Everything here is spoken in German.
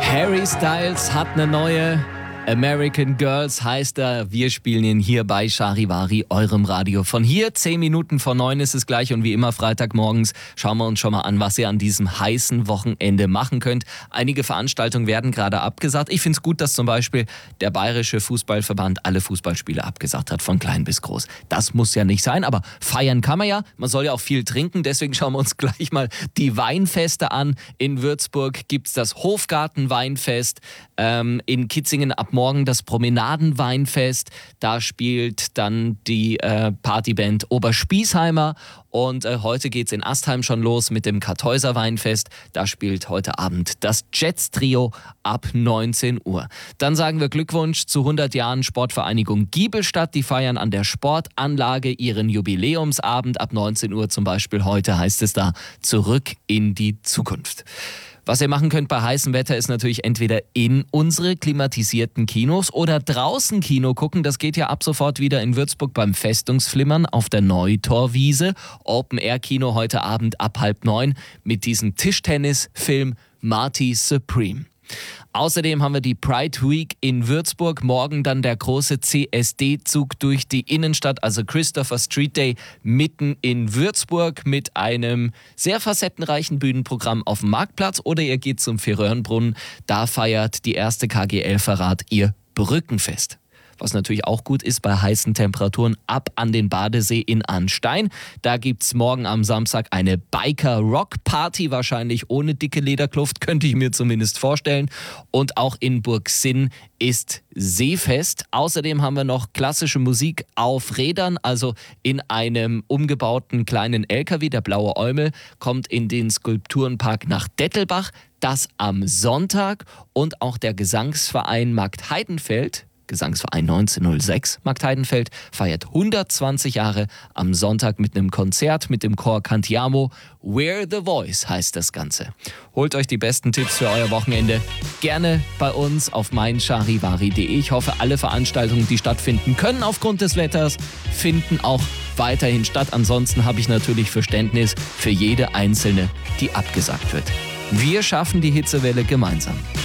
Harry Styles hat eine neue. American Girls heißt er. Wir spielen ihn hier bei Charivari, eurem Radio. Von hier 10 Minuten vor 9 ist es gleich und wie immer Freitagmorgens schauen wir uns schon mal an, was ihr an diesem heißen Wochenende machen könnt. Einige Veranstaltungen werden gerade abgesagt. Ich finde es gut, dass zum Beispiel der Bayerische Fußballverband alle Fußballspiele abgesagt hat, von klein bis groß. Das muss ja nicht sein, aber feiern kann man ja. Man soll ja auch viel trinken, deswegen schauen wir uns gleich mal die Weinfeste an. In Würzburg gibt es das Hofgartenweinfest, in Kitzingen ab morgen das Promenadenweinfest. Da spielt dann die Partyband Oberspießheimer. Und heute geht's in Astheim schon los mit dem Kartäuser Weinfest. Da spielt heute Abend das Jets-Trio ab 19 Uhr. Dann sagen wir Glückwunsch zu 100 Jahren Sportvereinigung Giebelstadt. Die feiern an der Sportanlage ihren Jubiläumsabend ab 19 Uhr zum Beispiel. Heute heißt es da Zurück in die Zukunft. Was ihr machen könnt bei heißem Wetter ist natürlich entweder in unsere klimatisierten Kinos oder draußen Kino gucken. Das geht ja ab sofort wieder in Würzburg beim Festungsflimmern auf der Neutorwiese. Open-Air-Kino heute Abend ab 8:30 mit diesem Tischtennisfilm Marty Supreme. Außerdem haben wir die Pride Week in Würzburg. Morgen dann der große CSD-Zug durch die Innenstadt, also Christopher Street Day mitten in Würzburg mit einem sehr facettenreichen Bühnenprogramm auf dem Marktplatz. Oder ihr geht zum Färöernbrunnen, da feiert die erste KGL Verrat ihr Brückenfest. Was natürlich auch gut ist bei heißen Temperaturen, ab an den Badesee in Arnstein. Da gibt's morgen am Samstag eine Biker-Rock-Party, wahrscheinlich ohne dicke Lederkluft, könnte ich mir zumindest vorstellen. Und auch in Burgsinn ist Seefest. Außerdem haben wir noch klassische Musik auf Rädern, also in einem umgebauten kleinen LKW. Der Blaue Eumel kommt in den Skulpturenpark nach Dettelbach. Das am Sonntag. Und auch der Gesangsverein Marktheidenfeld, Gesangsverein 1906, Marktheidenfeld, feiert 120 Jahre am Sonntag mit einem Konzert mit dem Chor Cantiamo. Where the Voice heißt das Ganze. Holt euch die besten Tipps für euer Wochenende gerne bei uns auf meincharivari.de. Ich hoffe, alle Veranstaltungen, die stattfinden können aufgrund des Wetters, finden auch weiterhin statt. Ansonsten habe ich natürlich Verständnis für jede einzelne, die abgesagt wird. Wir schaffen die Hitzewelle gemeinsam.